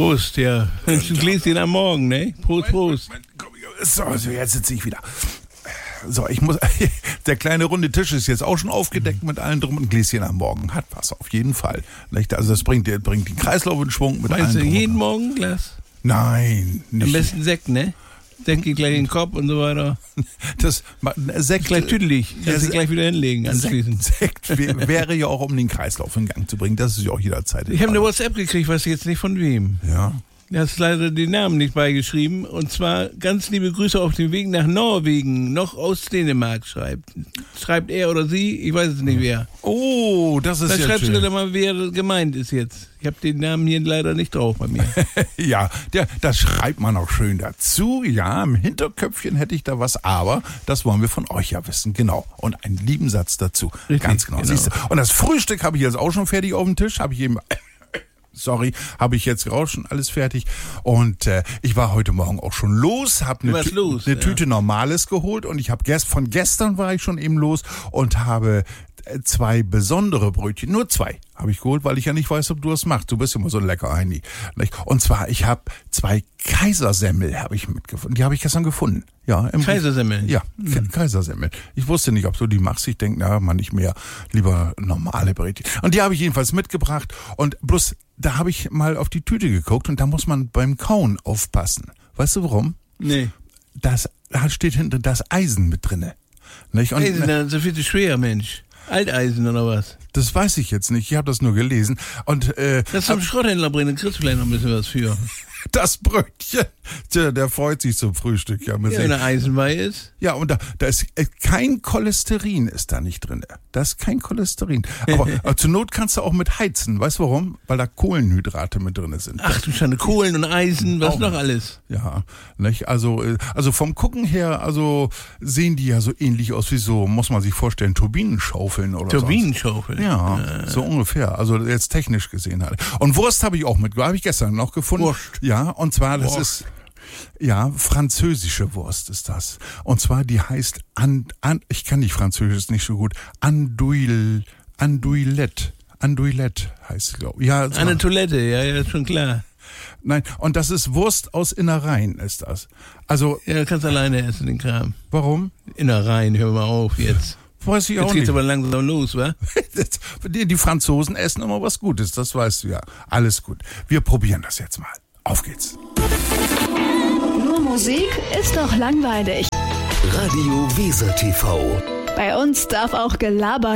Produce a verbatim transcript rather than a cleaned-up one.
Prost, ja. Ein Gläschen am Morgen, ne? Prost, Prost. So, also jetzt sitze ich wieder. So, ich muss, der kleine runde Tisch ist jetzt auch schon aufgedeckt mit allen drum und ein Gläschen am Morgen. Hat was, auf jeden Fall. Also das bringt, bringt den Kreislauf in Schwung mit allen Meinst du drum und jeden dran. Morgen ein Glas? Nein, nicht. Am besten Sekt, ne? Sekt geht gleich in den Kopf und so weiter. Das, Sekt, Gleich tüdelig. Kannst du gleich wieder hinlegen anschließend. Sekt, Sekt wäre ja auch, um den Kreislauf in Gang zu bringen. Das ist ja auch jederzeit. Ich habe eine WhatsApp gekriegt, weiß jetzt nicht von wem. Ja. Du hast leider den Namen nicht beigeschrieben. Und zwar ganz liebe Grüße auf dem Weg nach Norwegen, noch aus Dänemark schreibt. Schreibt er oder sie, ich weiß es nicht wer. Oh, das ist Dann ja schreibst schön. du dir mal, wer gemeint ist jetzt. Ich habe den Namen hier leider nicht drauf bei mir. Ja, der, das schreibt man auch schön dazu. Ja, im Hinterköpfchen hätte ich da was, aber das wollen wir von euch ja wissen. Genau. Und einen lieben Satz dazu. Richtig, Ganz genau. genau. Siehst du? Und das Frühstück habe ich jetzt auch schon fertig auf dem Tisch. Habe ich eben... Sorry, habe ich jetzt raus, schon alles fertig. Und äh, ich war heute Morgen auch schon los, habe eine, Tü- los, eine ja. Tüte Normales geholt und ich habe gest- von gestern war ich schon eben los und habe äh, zwei besondere Brötchen, nur zwei habe ich geholt, weil ich ja nicht weiß, ob du das machst. Du bist immer so ein lecker Heini. Und zwar, ich habe zwei Kaisersemmel habe ich mitgefunden. Die habe ich gestern gefunden. Ja, im Kaisersemmeln? Ja, K- Kaisersemmel. Ich wusste nicht, ob du die machst. Ich denke, na, man nicht mehr. Lieber normale Brötchen. Und die habe ich jedenfalls mitgebracht. Und bloß, da habe ich mal auf die Tüte geguckt und da muss man beim Kauen aufpassen. Weißt du warum? Nee. Das, da steht hinten das Eisen mit drinne. Nicht? Und, Eisen, das ist viel zu schwer, Mensch. Alteisen oder was? das weiß ich jetzt nicht. Ich habe das nur gelesen. Und äh, Das zum Schrotthändler bringen, dann kriegst du vielleicht noch ein bisschen was für. das Brötchen, tja, der freut sich zum Frühstück. Ja, mit Ja, wenn er Eisenweih ist. Ja, und da, da ist äh, kein Cholesterin ist da nicht drin. Da ist kein Cholesterin. Aber, aber zur Not kannst du auch mit heizen. Weißt du warum? Weil da Kohlenhydrate mit drin sind. Ach du Schande, Kohlen und Eisen, was Auch. noch alles? Ja, nicht? Also, äh, also vom Gucken her, also sehen die ja so ähnlich aus wie so, muss man sich vorstellen, Turbinenschaufeln oder so. Turbinenschaufeln. Ja, äh. so ungefähr. Also jetzt technisch gesehen halt. Und Wurst habe ich auch mit, habe ich gestern noch gefunden. Wurst. Ja, und zwar, das Wurst. ist, ja, französische Wurst ist das. Und zwar, die heißt, an, an, ich kann nicht Französisch, ist nicht so gut, Andouille, Andouillette. Andouillette heißt es, glaube ich. Ja, so. Eine Toilette, ja, ja, ist schon klar. Nein, und das ist Wurst aus Innereien, ist das. Also, Ja, du kannst alleine essen, den Kram. warum? Innereien, hör mal auf jetzt. Weiß ich Jetzt auch geht's nicht. aber langsam los, wa? Die, die Franzosen essen immer was Gutes, das weißt du ja. Alles gut. Wir probieren das jetzt mal. Auf geht's. Nur Musik ist doch langweilig. Radio Weser T V. Bei uns darf auch gelabert